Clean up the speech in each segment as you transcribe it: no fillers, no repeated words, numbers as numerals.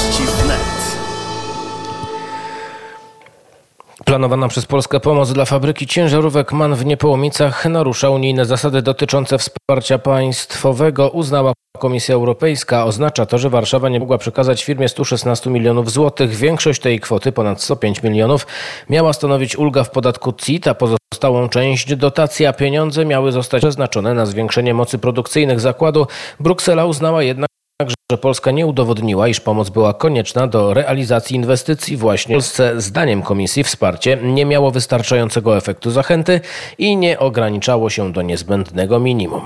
Wiadomości wnet. Planowana przez Polskę pomoc dla fabryki ciężarówek MAN w Niepołomicach narusza unijne zasady dotyczące wsparcia państwowego, uznała Komisja Europejska. Oznacza to, że Warszawa nie mogła przekazać firmie 116 milionów złotych. Większość tej kwoty, ponad 105 milionów, miała stanowić ulga w podatku CIT, a pozostałą część dotacji, a pieniądze miały zostać przeznaczone na zwiększenie mocy produkcyjnych zakładu. Bruksela uznała jednak, że Polska nie udowodniła, iż pomoc była konieczna do realizacji inwestycji. Właśnie w Polsce, zdaniem Komisji, wsparcie nie miało wystarczającego efektu zachęty i nie ograniczało się do niezbędnego minimum.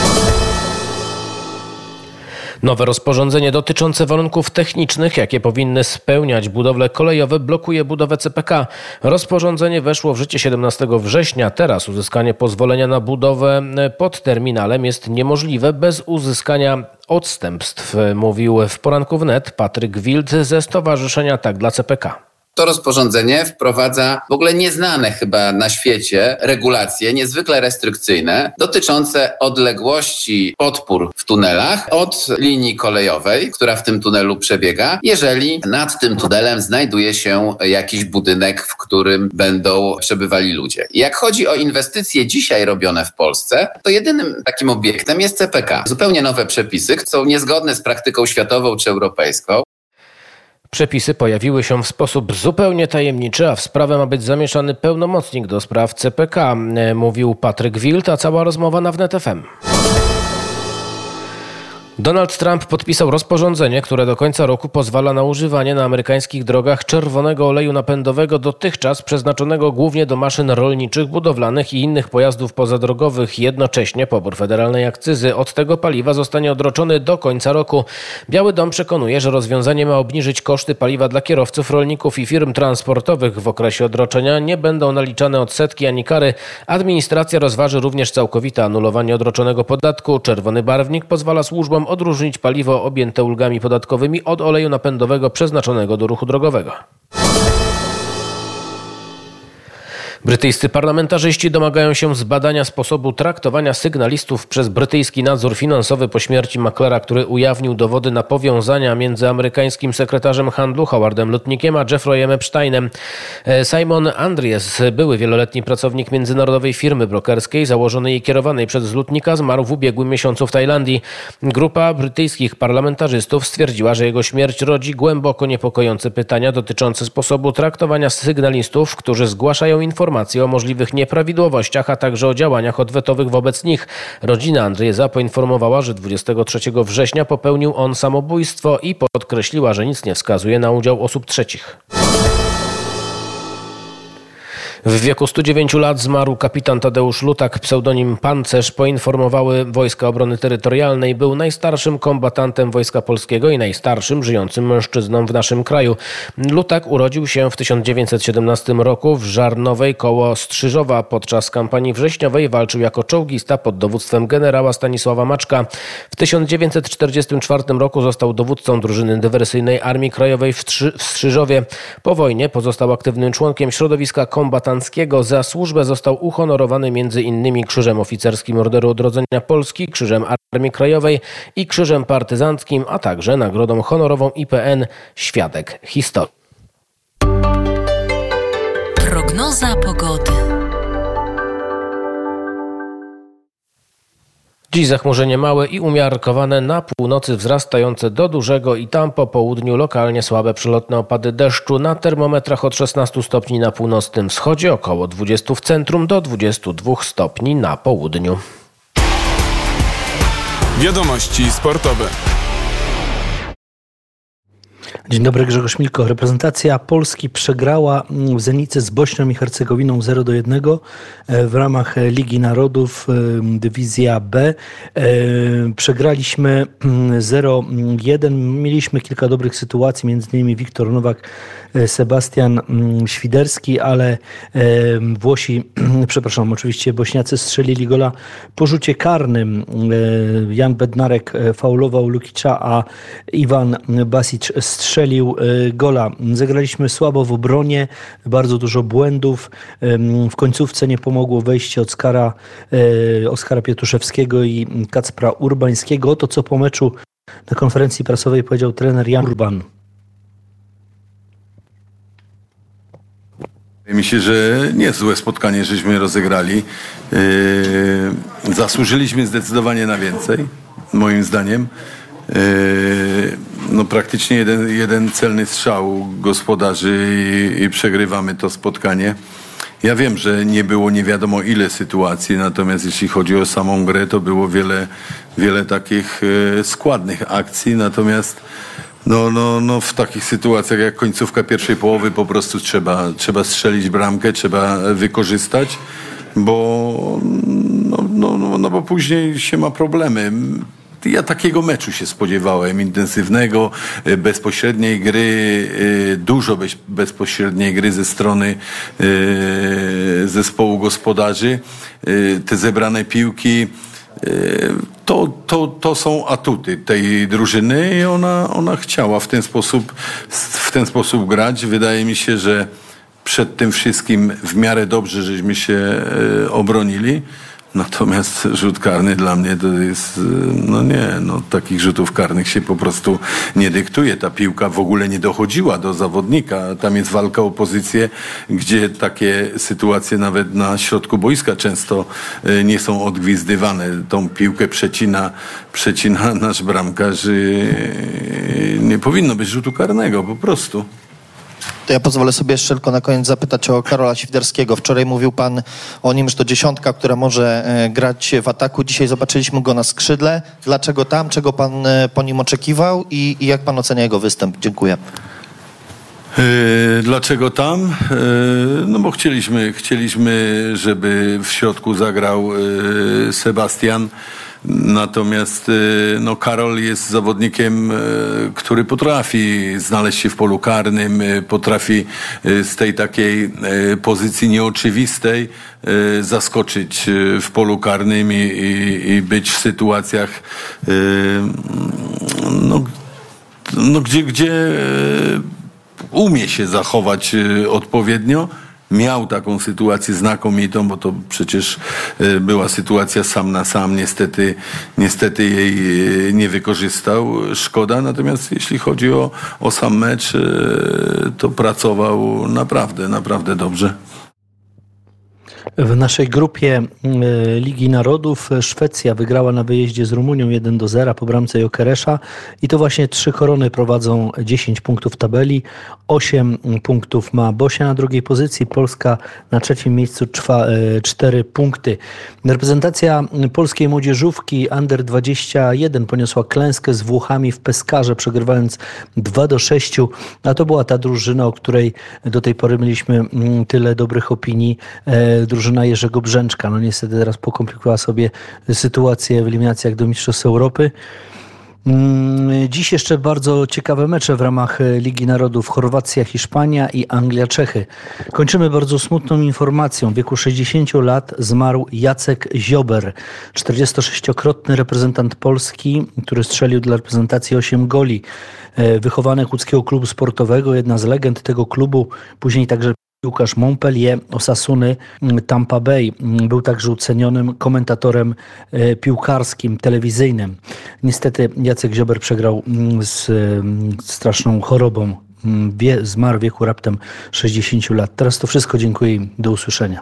Nowe rozporządzenie dotyczące warunków technicznych, jakie powinny spełniać budowle kolejowe, blokuje budowę CPK. Rozporządzenie weszło w życie 17 września. Teraz uzyskanie pozwolenia na budowę pod terminalem jest niemożliwe bez uzyskania odstępstw, mówił w Poranku Wnet Patryk Wild ze Stowarzyszenia Tak dla CPK. To rozporządzenie wprowadza w ogóle nieznane chyba na świecie regulacje niezwykle restrykcyjne dotyczące odległości podpór w tunelach od linii kolejowej, która w tym tunelu przebiega, jeżeli nad tym tunelem znajduje się jakiś budynek, w którym będą przebywali ludzie. I jak chodzi o inwestycje dzisiaj robione w Polsce, to jedynym takim obiektem jest CPK. Zupełnie nowe przepisy są niezgodne z praktyką światową czy europejską. Przepisy pojawiły się w sposób zupełnie tajemniczy, a w sprawę ma być zamieszany pełnomocnik do spraw CPK, mówił Patryk Wild, a cała rozmowa na Wnet FM. Donald Trump podpisał rozporządzenie, które do końca roku pozwala na używanie na amerykańskich drogach czerwonego oleju napędowego, dotychczas przeznaczonego głównie do maszyn rolniczych, budowlanych i innych pojazdów pozadrogowych. Jednocześnie pobór federalnej akcyzy od tego paliwa zostanie odroczony do końca roku. Biały Dom przekonuje, że rozwiązanie ma obniżyć koszty paliwa dla kierowców, rolników i firm transportowych. W okresie odroczenia nie będą naliczane odsetki ani kary. Administracja rozważy również całkowite anulowanie odroczonego podatku. Czerwony barwnik pozwala służbom odróżnić paliwo objęte ulgami podatkowymi od oleju napędowego przeznaczonego do ruchu drogowego. Brytyjscy parlamentarzyści domagają się zbadania sposobu traktowania sygnalistów przez brytyjski nadzór finansowy po śmierci maklera, który ujawnił dowody na powiązania między amerykańskim sekretarzem handlu Howardem Lutnickiem a Jeffreyem Epsteinem. Simon Andries, były wieloletni pracownik międzynarodowej firmy brokerskiej założonej i kierowanej przez Lutnicka, zmarł w ubiegłym miesiącu w Tajlandii. Grupa brytyjskich parlamentarzystów stwierdziła, że jego śmierć rodzi głęboko niepokojące pytania dotyczące sposobu traktowania sygnalistów, którzy zgłaszają informacje o możliwych nieprawidłowościach, a także o działaniach odwetowych wobec nich. Rodzina Andriesa poinformowała, że 23 września popełnił on samobójstwo i podkreśliła, że nic nie wskazuje na udział osób trzecich. W wieku 109 lat zmarł kapitan Tadeusz Lutak, pseudonim Pancerz, poinformowały Wojska Obrony Terytorialnej. Był najstarszym kombatantem Wojska Polskiego i najstarszym żyjącym mężczyzną w naszym kraju. Lutak urodził się w 1917 roku w Żarnowej koło Strzyżowa. Podczas kampanii wrześniowej walczył jako czołgista pod dowództwem generała Stanisława Maczka. W 1944 roku został dowódcą drużyny dywersyjnej Armii Krajowej w Strzyżowie. Po wojnie pozostał aktywnym członkiem środowiska kombatanckiego. Za służbę został uhonorowany m.in. Krzyżem Oficerskim Orderu Odrodzenia Polski, Krzyżem Armii Krajowej i Krzyżem Partyzanckim, a także Nagrodą Honorową IPN Świadek Historii. Prognoza pogody. Dziś zachmurzenie małe i umiarkowane, na północy wzrastające do dużego i tam po południu lokalnie słabe przelotne opady deszczu. Na termometrach od 16 stopni na północnym wschodzie, około 20 w centrum, do 22 stopni na południu. Wiadomości sportowe. Dzień dobry, Grzegorz Milko. Reprezentacja Polski przegrała w Zenicy z Bośnią i Hercegowinną 0-1 w ramach Ligi Narodów, dywizja B. Przegraliśmy 0-1. Mieliśmy kilka dobrych sytuacji, m.in. Wiktor Nowak, Sebastian Świderski, ale oczywiście Bośniacy strzelili gola po rzucie karnym. Jan Bednarek faulował Lukicza, a Iwan Basic strzelił gola. Zagraliśmy słabo w obronie, bardzo dużo błędów. W końcówce nie pomogło wejście Oskara Pietuszewskiego i Kacpra Urbańskiego. Oto co po meczu na konferencji prasowej powiedział trener Jan Urban. mi się, że niezłe spotkanie żeśmy rozegrali. Zasłużyliśmy zdecydowanie na więcej, moim zdaniem. No praktycznie jeden celny strzał gospodarzy i przegrywamy to spotkanie. Ja wiem, że nie było nie wiadomo ile sytuacji, natomiast jeśli chodzi o samą grę, to było wiele takich składnych akcji, natomiast no w takich sytuacjach jak końcówka pierwszej połowy po prostu trzeba strzelić bramkę, trzeba wykorzystać, bo bo później się ma problemy. Ja takiego meczu się spodziewałem, intensywnego, bezpośredniej gry, dużo bezpośredniej gry ze strony zespołu gospodarzy. Te zebrane piłki, to są atuty tej drużyny i ona chciała w ten sposób grać. Wydaje mi się, że przed tym wszystkim w miarę dobrze żeśmy się obronili. Natomiast rzut karny dla mnie to jest, takich rzutów karnych się po prostu nie dyktuje. Ta piłka w ogóle nie dochodziła do zawodnika. Tam jest walka o pozycję, gdzie takie sytuacje nawet na środku boiska często nie są odgwizdywane. Tą piłkę przecina nasz bramkarz. Nie powinno być rzutu karnego po prostu. To ja pozwolę sobie jeszcze tylko na koniec zapytać o Karola Świderskiego. Wczoraj mówił pan o nim, że to dziesiątka, która może grać w ataku. Dzisiaj zobaczyliśmy go na skrzydle. Dlaczego tam? Czego pan po nim oczekiwał? I jak pan ocenia jego występ? Dziękuję. Dlaczego tam? No bo chcieliśmy, żeby w środku zagrał Sebastian. Natomiast Karol jest zawodnikiem, który potrafi znaleźć się w polu karnym, potrafi z tej takiej pozycji nieoczywistej zaskoczyć w polu karnym i być w sytuacjach gdzie umie się zachować odpowiednio. Miał taką sytuację znakomitą, bo to przecież była sytuacja sam na sam. Niestety jej nie wykorzystał. Szkoda. Natomiast jeśli chodzi o sam mecz, to pracował naprawdę dobrze. W naszej grupie Ligi Narodów Szwecja wygrała na wyjeździe z Rumunią 1-0 po bramce Jokeresza i to właśnie 3 Korony prowadzą 10 punktów w tabeli, 8 punktów ma Bosia na drugiej pozycji, Polska na trzecim miejscu 4 punkty. Reprezentacja polskiej młodzieżówki Under 21 poniosła klęskę z Włochami w Peskarze, przegrywając 2-6, a to była ta drużyna, o której do tej pory mieliśmy tyle dobrych opinii, drużyna Jerzego Brzęczka. No niestety teraz pokomplikowała sobie sytuację w eliminacjach do Mistrzostw Europy. Dziś jeszcze bardzo ciekawe mecze w ramach Ligi Narodów. Chorwacja, Hiszpania i Anglia, Czechy. Kończymy bardzo smutną informacją. W wieku 60 lat zmarł Jacek Ziober, 46-krotny reprezentant Polski, który strzelił dla reprezentacji 8 goli. Wychowanek łódzkiego klubu sportowego, jedna z legend tego klubu, później także piłkarz Montpellier, Osasuny, Tampa Bay. Był także ucenionym komentatorem piłkarskim, telewizyjnym. Niestety Jacek Ziober przegrał z straszną chorobą. Zmarł w wieku raptem 60 lat. Teraz to wszystko. Dziękuję i do usłyszenia.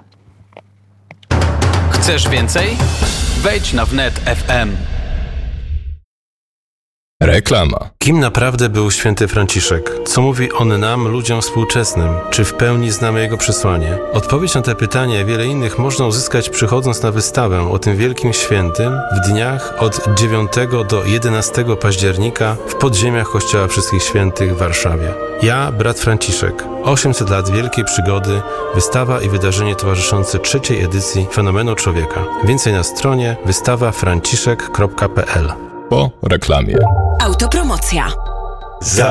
Chcesz więcej? Wejdź na wnet FM. Reklama. Kim naprawdę był święty Franciszek? Co mówi on nam, ludziom współczesnym? Czy w pełni znamy jego przesłanie? Odpowiedź na te pytania i wiele innych można uzyskać przychodząc na wystawę o tym wielkim świętym w dniach od 9 do 11 października w podziemiach Kościoła Wszystkich Świętych w Warszawie. Ja, brat Franciszek. 800 lat wielkiej przygody, wystawa i wydarzenie towarzyszące 3. edycji Fenomenu Człowieka. Więcej na stronie wystawafranciszek.pl. Po reklamie. Autopromocja.